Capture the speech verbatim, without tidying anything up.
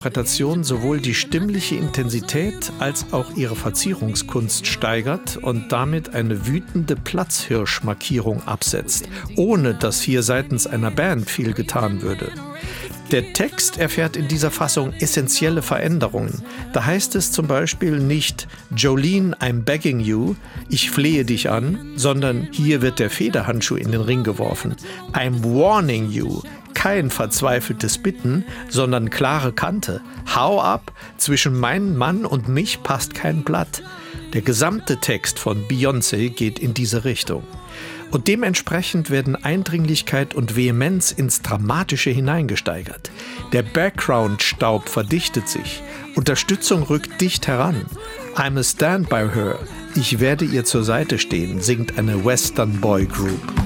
Interpretation sowohl die stimmliche Intensität als auch ihre Verzierungskunst steigert und damit eine wütende Platzhirschmarkierung absetzt, ohne dass hier seitens einer Band viel getan würde. Der Text erfährt in dieser Fassung essentielle Veränderungen. Da heißt es zum Beispiel nicht Jolene, I'm begging you, ich flehe dich an, sondern hier wird der Federhandschuh in den Ring geworfen. I'm warning you, kein verzweifeltes Bitten, sondern klare Kante. Hau ab, zwischen meinem Mann und mich passt kein Blatt. Der gesamte Text von Beyoncé geht in diese Richtung. Und dementsprechend werden Eindringlichkeit und Vehemenz ins Dramatische hineingesteigert. Der Background-Staub verdichtet sich. Unterstützung rückt dicht heran. I'm a stand by her. Ich werde ihr zur Seite stehen, singt eine Western Boy Group.